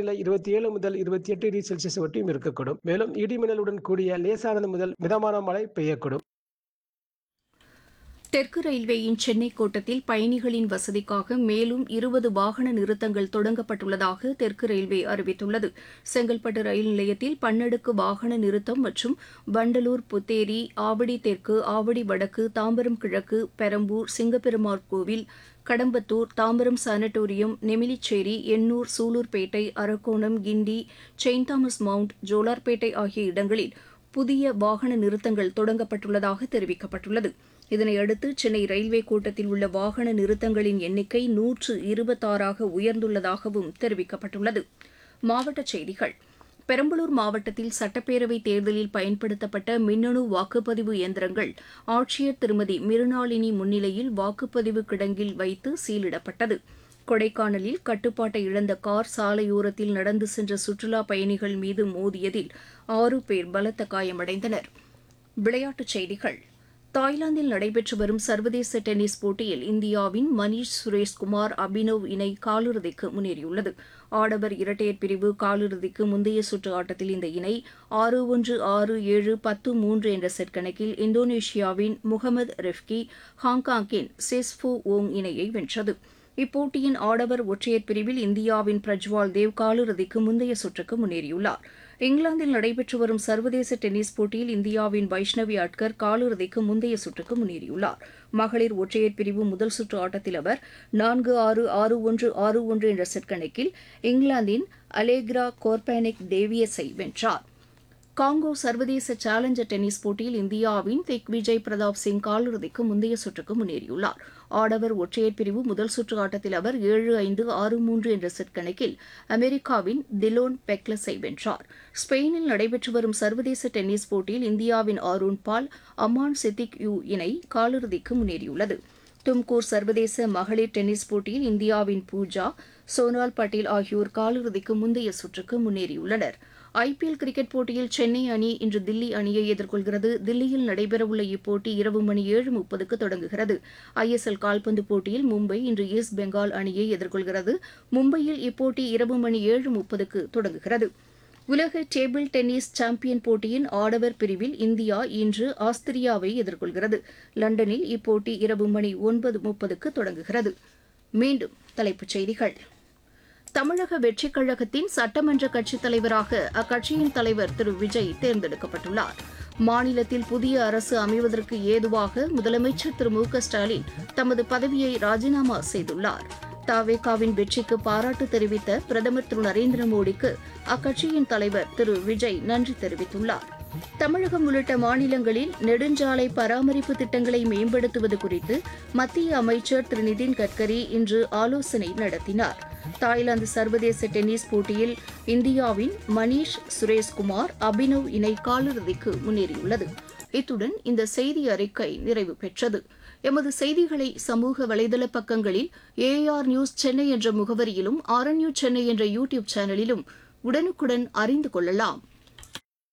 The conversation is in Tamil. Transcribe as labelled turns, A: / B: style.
A: வெப்பநிலை 27 முதல் 28 டிகிரி செல்சியஸ் ஒட்டியும் இருக்கக்கூடும். மேலும் இடிமின்னலுடன் கூடிய லேசானது முதல் மிதமான மழை பெய்யக்கூடும்.
B: தெற்கு ரயில்வேயின் சென்னை கோட்டத்தில் பயணிகளின் வசதிக்காக மேலும் 20 வாகன நிறுத்தங்கள் தொடங்கப்பட்டுள்ளதாக தெற்கு ரயில்வே அறிவித்துள்ளது. செங்கல்பட்டு ரயில் நிலையத்தில் பன்னடுக்கு வாகன நிறுத்தம் மற்றும் வண்டலூர், புத்தேரி, ஆவடி தெற்கு, ஆவடி வடக்கு, தாம்பரம் கிழக்கு, பெரம்பூர், சிங்கப்பெருமாள் கோவில், கடம்பத்தூர், தாம்பரம் சானட்டோரியம், நெமிலிச்சேரி, எண்ணூர், சூலூர்பேட்டை, அரக்கோணம், கிண்டி, செயின்ட் தாமஸ் மவுண்ட், ஜோலார்பேட்டை ஆகிய இடங்களில் புதிய வாகன நிறுத்தங்கள் தொடங்கப்பட்டுள்ளதாக தெரிவிக்கப்பட்டுள்ளது. இதனையடுத்து சென்னை ரயில்வே கோட்டத்தில் உள்ள வாகன நிறுத்தங்களின் எண்ணிக்கை 126ஆக உயர்ந்துள்ளதாகவும் தெரிவிக்கப்பட்டுள்ளது. மாவட்டச் செய்திகள். பெரம்பலூர் மாவட்டத்தில் சட்டப்பேரவைத் தேர்தலில் பயன்படுத்தப்பட்ட மின்னணு வாக்குப்பதிவு இயந்திரங்கள் ஆட்சியர் திருமதி மிருணாளினி முன்னிலையில் வாக்குப்பதிவு கிடங்கில் வைத்து சீலிடப்பட்டது. கொடைக்கானலில் கட்டுப்பாட்டை இழந்த கார் சாலையோரத்தில் நடந்து சென்ற சுற்றுலாப் பயணிகள் மீது மோதியதில் 6 பேர் பலத்த காயமடைந்தனர். விளையாட்டுச் செய்திகள். தாய்லாந்தில் நடைபெற்று வரும் சர்வதேச டென்னிஸ் போட்டியில் இந்தியாவின் மணீஷ் சுரேஷ்குமார், அபினவ் இணை காலிறுதிக்கு முன்னேறியுள்ளது. ஆடவர் இரட்டையர் பிரிவு காலிறுதிக்கு முந்தைய சுற்று ஆட்டத்தில் இந்த இணை 6-1, 6-7, 10-3 என்ற செட் கணக்கில் இந்தோனேஷியாவின் முகமது ரெஃப்கி, ஹாங்காங்கின் செஸ்ஃபு ஓங் இணையை வென்றது. இப்போட்டியின் ஆடவர் ஒற்றையர் பிரிவில் இந்தியாவின் பிரஜ்வால் தேவ் காலிறுதிக்கு முந்தைய சுற்றுக்கு முன்னேறியுள்ளார். இங்கிலாந்தில் நடைபெற்று வரும் சர்வதேச டென்னிஸ் போட்டியில் இந்தியாவின் வைஷ்ணவி அட்கர் காலிறுதிக்கு முந்தைய சுற்றுக்கு முன்னேறியுள்ளார். மகளிர் ஒற்றையர் பிரிவு முதல் சுற்று ஆட்டத்தில் அவர் 4-6, 6-1, 6-1 என்ற செட் கணக்கில் இங்கிலாந்தின் அலேக்ரா கோர்பானிக் டேவியஸை வென்றார். காங்கோ சர்வதேச சேலஞ்சர் டென்னிஸ் போட்டியில் இந்தியாவின் திக்விஜய் பிரதாப் சிங் காலிறுதிக்கு முந்தைய சுற்றுக்கு முன்னேறியுள்ளார். ஆடவர் ஒற்றையர் பிரிவு முதல் சுற்று ஆட்டத்தில் அவர் 7-5, 6-3 என்ற செட் கணக்கில் அமெரிக்காவின் திலோன் பெக்லஸை வென்றார். ஸ்பெயினில் நடைபெற்று வரும் சர்வதேச டென்னிஸ் போட்டியில் இந்தியாவின் ஆரூன் பால், அமான் சித்திக் யூ இணை காலிறுதிக்கு முன்னேறியுள்ளது. தும்கூர் சர்வதேச மகளிர் டென்னிஸ் போட்டியில் இந்தியாவின் பூஜா, சோனால் பட்டேல் ஆகியோர் காலிறுதிக்கு முந்தைய சுற்றுக்கு முன்னேறியுள்ளனர். ஐபிஎல் கிரிக்கெட் போட்டியில் சென்னை அணி இன்று தில்லி அணியை எதிர்கொள்கிறது. தில்லியில் நடைபெறவுள்ள இப்போட்டி இரவு மணி 7:30க்கு தொடங்குகிறது. ஐஎஸ்எல் கால்பந்து போட்டியில் மும்பை இன்று ஈஸ்ட் பெங்கால் அணியை எதிர்கொள்கிறது. மும்பையில் இப்போட்டி இரவு மணி 7:30க்கு தொடங்குகிறது. உலக டேபிள் டென்னிஸ் சாம்பியன் போட்டியின் ஆடவர் பிரிவில் இந்தியா இன்று ஆஸ்திரியாவை எதிர்கொள்கிறது. லண்டனில் இப்போட்டி இரவு மணி 9:30க்கு தொடங்குகிறது. மீண்டும் தலைப்புச் செய்திகள். தமிழக வெற்றிக் கழகத்தின் சட்டமன்ற கட்சித் தலைவராக அக்கட்சியின் தலைவர் திரு விஜய் தேர்ந்தெடுக்கப்பட்டுள்ளார். மாநிலத்தில் புதிய அரசு அமைவதற்கு ஏதுவாக முதலமைச்சர் திரு மு.க.ஸ்டாலின் தமது பதவியை ராஜினாமா செய்துள்ளார். தவேகாவின் வெற்றிக்கு பாராட்டு தெரிவித்த பிரதமர் திரு நரேந்திர மோடிக்கு அக்கட்சியின் தலைவர் திரு விஜய் நன்றி தெரிவித்துள்ளார். தமிழகம் உள்ளிட்ட மாநிலங்களில் நெடுஞ்சாலை பராமரிப்பு திட்டங்களை மேம்படுத்துவது குறித்து மத்திய அமைச்சர் திரு நிதின் கட்கரி இன்று ஆலோசனை நடத்தினார். தாய்லாந்து சர்வதேச டென்னிஸ் போட்டியில் இந்தியாவின் மணீஷ் சுரேஷ்குமார், அபினவ் இணை காலிறுதிக்கு முன்னேறியுள்ளது. இத்துடன் இந்த செய்தி அறிக்கை நிறைவு பெற்றது. எமது செய்திகளை சமூக வலைதள பக்கங்களில் ஏஆர் நியூஸ் சென்னை என்ற முகவரியிலும், ஆர்என்யூ சென்னை என்ற யூடியூப் சேனலிலும் உடனுக்குடன் அறிந்து கொள்ளலாம்.